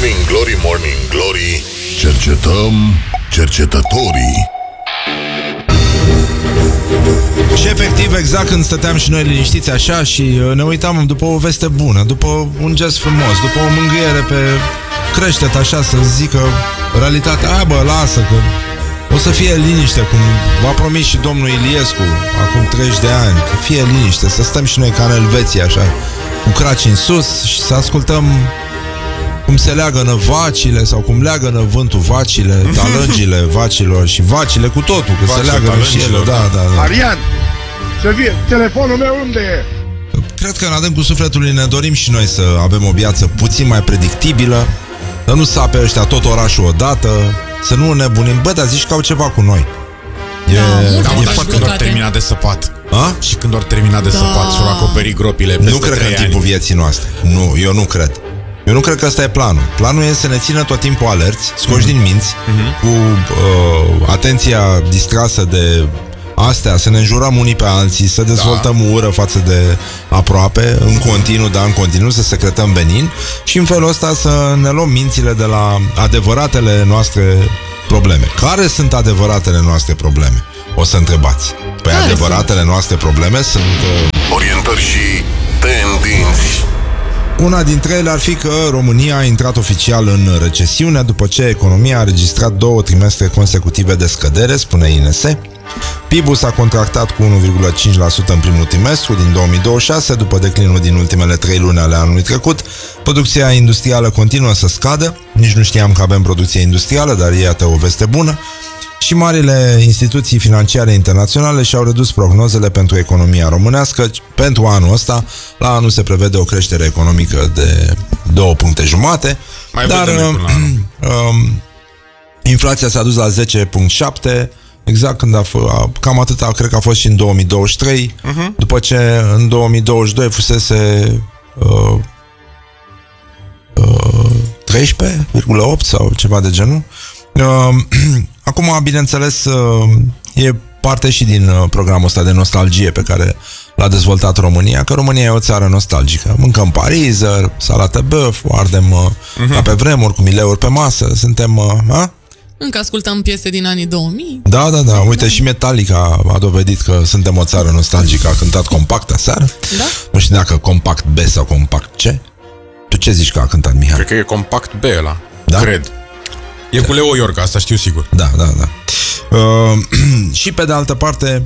Morning Glory, Morning Glory, cercetăm cercetătorii. Și efectiv, exact când stăteam și noi liniștiți așa și ne uitam după o veste bună, după un gest frumos, după o mângâiere pe creștet, așa, să zică realitatea, hai bă, lasă că o să fie liniște, cum v-a promis și domnul Iliescu acum 30 de ani, că fie liniște, să stăm și noi ca în Elveția, așa, cu craci în sus și să ascultăm cum se leagănă vacile sau cum leagănă vântul vacile, talângile vacilor și vacile cu totul, că se leagănă și ele. Da. Arian, să vie, telefonul meu unde e? Cred că în adâncul sufletului ne dorim și noi să avem o viață puțin mai predictibilă, să nu sape ăștia tot orașul odată, să nu nebunim. Bă, dar zici că au ceva cu noi. Și când ori terminat de săpat. Și când ori terminat de săpat și ori acoperi gropile. Nu cred că în timpul vieții noastre. Nu, eu nu cred. Eu nu cred că ăsta e planul. Planul e să ne țină tot timpul alerți, scoși din minți, cu atenția distrasă de astea, să ne înjurăm unii pe alții, să dezvoltăm ură față de aproape, în continuu, să secretăm venin și în felul ăsta să ne luăm mințile de la adevăratele noastre probleme. Care sunt adevăratele noastre probleme? O să întrebați. Păi adevăratele noastre probleme sunt orientări și tendinți. Una dintre ele ar fi că România a intrat oficial în recesiune după ce economia a registrat 2 trimestre consecutive de scădere, spune INS. PIB-ul s-a contractat cu 1,5% în primul trimestru din 2026, după declinul din ultimele 3 luni ale anului trecut. Producția industrială continuă să scadă, nici nu știam că avem producție industrială, dar iată o veste bună. Și marile instituții financiare internaționale și-au redus prognozele pentru economia românească. Pentru anul ăsta, la anul se prevede o creștere economică de 2,5 puncte. Dar inflația s-a dus la 10,7, exact când cam atâta cred că a fost și în 2023, după ce în 2022 fusese 13,8 sau ceva de genul. Acum, bineînțeles, e parte și din programul ăsta de nostalgie pe care l-a dezvoltat România, că România e o țară nostalgică. Mâncăm parizer, salată băf, ardem ca pe vremuri, cu mileuri pe masă, suntem... Încă ascultăm piese din anii 2000. Da. Uite, și Metallica a dovedit că suntem o țară nostalgică. A cântat Compact aseară. Da? Nu știu dacă Compact B sau Compact C. Tu ce zici că a cântat, Mihai? Cred că e Compact B ăla. Da? Cred. E cu Leo Iorga, asta știu sigur. Da. Și pe de altă parte,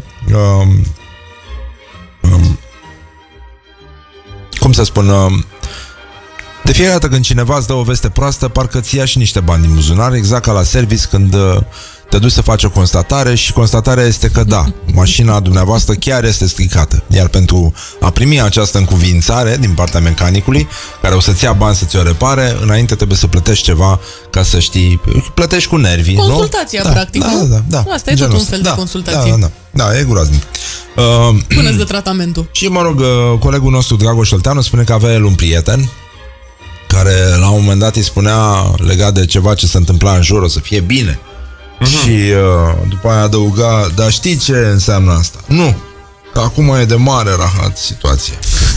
cum să spun, de fiecare dată când cineva îți dă o veste proastă, parcă îți ia și niște bani din buzunar, exact ca la service când te duci să faci o constatare și constatarea este că da, mașina dumneavoastră chiar este stricată. Iar pentru a primi această încuvințare din partea mecanicului, care o să-ți ia bani să ți-o repare, înainte trebuie să plătești ceva ca să știi, plătești cu nervii. Consultația, nu? practic, nu? Da. Asta e tot un fel de consultație. Da, e groaznic. Până-ți dă tratamentul. Și mă rog, colegul nostru Dragoș Olteanu spune că avea el un prieten care la un moment dat îi spunea, legat de ceva ce se întâmpla în jur, o să fie bine. Și după aia adăuga, dar știi ce înseamnă asta? Nu, că acum e de mare rahat situație.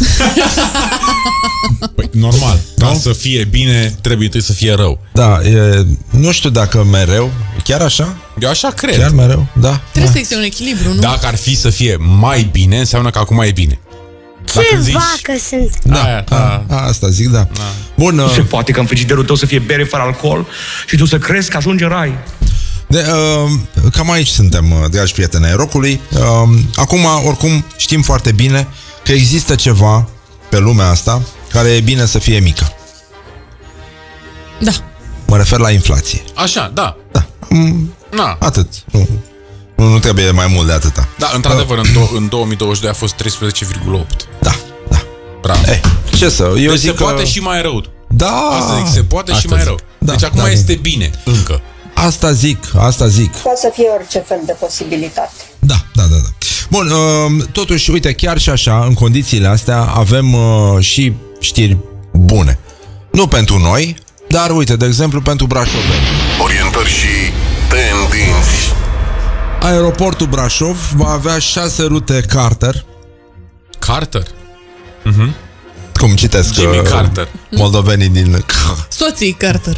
Păi, normal, ca să fie bine, trebuie întâi să fie rău. Da, nu știu dacă mereu, chiar așa? Eu așa cred. Chiar mereu, da. Trebuie să existe un echilibru, nu? Dacă ar fi să fie mai bine, înseamnă că acum e bine. Ce vacă sunt! Asta zic, da. Bun, se poate ca în frigiderul tău să fie bere fără alcool și tu să crezi că ajungi în rai. Cam aici suntem, dragi prieteni ai rockului. Acum, oricum, știm foarte bine că există ceva pe lumea asta care e bine să fie mică. Da. Mă refer la inflație. Așa, da. Atât. Nu trebuie mai mult de atâta. Da, într-adevăr, în 2022 a fost 13,8. Da. Bravo. Ce să... Eu deci zic se poate și mai rău. Da. Asta zic, se poate și mai rău. Deci acum este bine, încă. Asta zic. Poate să fie orice fel de posibilitate. Da. Bun, totuși, uite, chiar și așa, în condițiile astea, avem și știri bune. Nu pentru noi, dar, uite, de exemplu, pentru brașoveni. Orientări și tendinți. Aeroportul Brașov va avea 6 rute charter. Carter? Cum citesc Jimmy Carter. moldovenii din Soții Carter.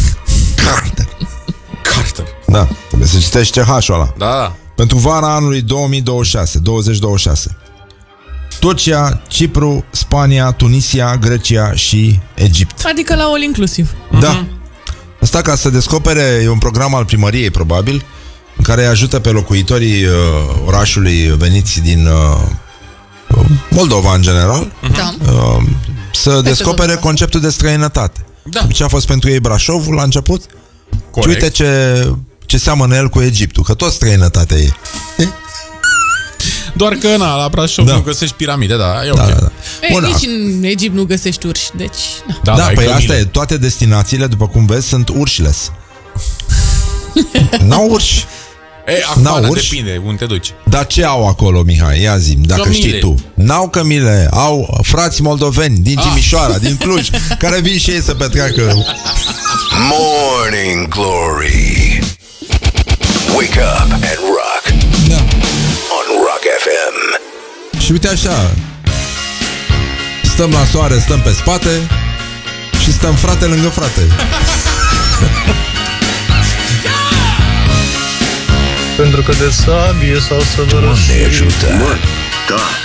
Carter. Da, trebuie să citești CH-ul ăla. Da. Pentru vara anului 2026 Turcia, Cipru, Spania, Tunisia, Grecia și Egipt. Adică la all inclusiv. Da. Asta ca să descopere, e un program al primăriei probabil, în care îi ajută pe locuitorii orașului veniți din Moldova în general, Da. să descopere conceptul de străinătate. Da. Ce a fost pentru ei Brașovul la început? Și uite ce seamănă el cu Egiptul, că tot străinătatea e. Doar că la Brașov nu găsești piramide, da, e ok. Da. Ei, nici în Egipt nu găsești urși, deci... Da, păi asta e, toate destinațiile, după cum vezi, sunt urșiles. N-au urși. Ei, acum depinde unde te duci. Dar ce au acolo, Mihai? Ia zi-mi, dacă cămile. știi tu. N-au cămile, au frați moldoveni din Timișoara, din Cluj, care vin și ei să petreacă. Morning Glory. Wake up and rock. Da. On Rock FM. Și uite așa, stăm la soare, stăm pe spate și stăm frate lângă frate. Pentru că de sabie s-au săvârșit. Doamne ajută. Da.